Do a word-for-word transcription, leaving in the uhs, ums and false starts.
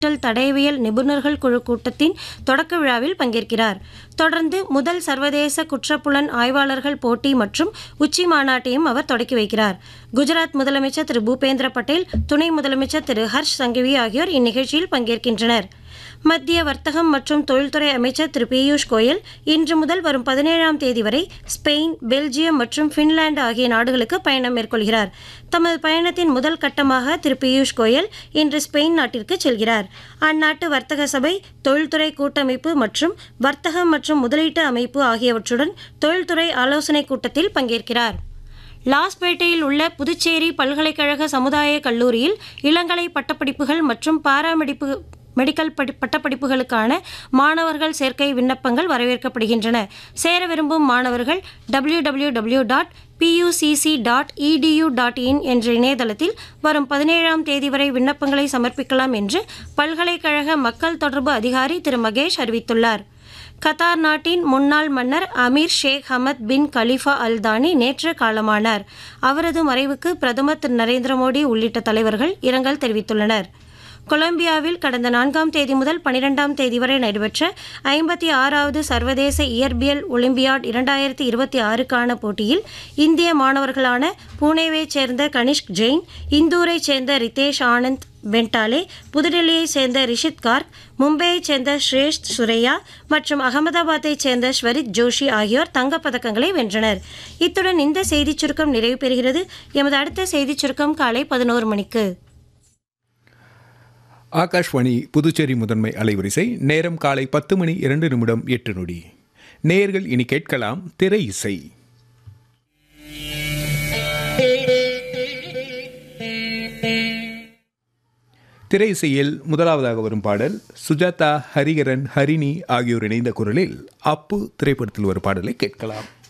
தடயவியல் நிபுணர்கள் குழு கூட்டத்தின் தொடக்க விழாவில் பங்கேற்கிறார். தொடர்ந்து முதல் சர்வதேச குற்றப்புலன் ஆய்வாளர்கள் போட்டி மற்றும் உச்சி மாநாட்டையும் அவர் தொடக்கி வைக்கிறார். குஜராத் முதலமைச்சர் திரு பூபேந்திர பட்டேல், துணை முதலமைச்சர் திரு ஹர்ஷ் சங்கவி ஆகியோர் இந்நிகழ்ச்சியில் பங்கேற்கின்றனர். மத்திய வர்த்தகம் மற்றும் தொழில்துறை அமைச்சர் திரு பியூஷ் கோயல் இன்று முதல் வரும் பதினேழாம் தேதி வரை ஸ்பெயின், பெல்ஜியம் மற்றும் பின்லாந்து ஆகிய நாடுகளுக்கு பயணம் மேற்கொள்கிறார். தமது பயணத்தின் முதல் கட்டமாக திரு பியூஷ் கோயல் இன்று ஸ்பெயின் நாட்டிற்கு செல்கிறார். அந்நாட்டு வர்த்தக சபை, தொழில்துறை கூட்டமைப்பு மற்றும் வர்த்தகம் மற்றும் முதலீட்டு அமைப்பு ஆகியவற்றுடன் தொழில்துறை ஆலோசனைக் கூட்டத்தில் பங்கேற்கிறார். லாஸ்பேட்டையில் உள்ள புதுச்சேரி பல்கலைக்கழக சமுதாய கல்லூரியில் இளங்கலை பட்டப்படிப்புகள் மற்றும் பாராமெடிப்பு மெடிக்கல் படி பட்டப்படிப்புகளுக்கான மாணவர்கள் சேர்க்கை விண்ணப்பங்கள் வரவேற்கப்படுகின்றன. சேர விரும்பும் மாணவர்கள் W W W dot பியூசிசி dot edu dot in என்ற இணையதளத்தில் வரும் பதினேழாம் தேதி வரை விண்ணப்பங்களை சமர்ப்பிக்கலாம் என்று பல்கலைக்கழக மக்கள் தொடர்பு அதிகாரி திரு மகேஷ் அறிவித்துள்ளார். கத்தார் நாட்டின் முன்னாள் மன்னர் அமீர் ஷேக் ஹமத் பின் கலிஃபா அல் தானி நேற்று காலமானார். அவரது மறைவுக்கு பிரதமர் திரு நரேந்திர மோடி உள்ளிட்ட தலைவர்கள் இரங்கல் தெரிவித்துள்ளனர். கொலம்பியாவில் கடந்த நான்காம் தேதி முதல் பனிரெண்டாம் தேதி வரை நடைபெற்ற ஐம்பத்தி ஆறாவது சர்வதேச இயற்பியல் ஒலிம்பியாட் இரண்டாயிரத்தி இருபத்தி ஆறுக்கான போட்டியில் இந்திய மாணவர்களான புனேவைச் சேர்ந்த கனிஷ்க் ஜெயின், இந்தூரைச் சேர்ந்த ரிதேஷ் ஆனந்த் பென்டாலே, புதுடெல்லியைச் சேர்ந்த ரிஷித் கார்க், மும்பையைச் சேர்ந்த ஸ்ரேஷ்த் சுரையா மற்றும் அகமதாபாத்தைச் சேர்ந்த ஸ்வரித் ஜோஷி ஆகியோர் தங்கப்பதக்கங்களை வென்றனர். இத்துடன் இந்த செய்திச் சுருக்கம் நிறைவு பெறுகிறது. எமது அடுத்த செய்திச் சுருக்கம் காலை பதினோரு மணிக்கு. ஆகாஷ்வாணி புதுச்சேரி முதன்மை அலைவரிசை. நேரம் காலை பத்து மணி இரண்டு நிமிடம் எட்டு நொடி. நேயர்கள் இனி கேட்கலாம் திரை இசை. திரை இசையில் முதலாவதாக வரும் பாடல் சுஜாதா, ஹரிகரன், ஹரிணி ஆகியோர் இணைந்த குரலில் அப்பு திரைப்படத்தில் ஒரு பாடலை கேட்கலாம்.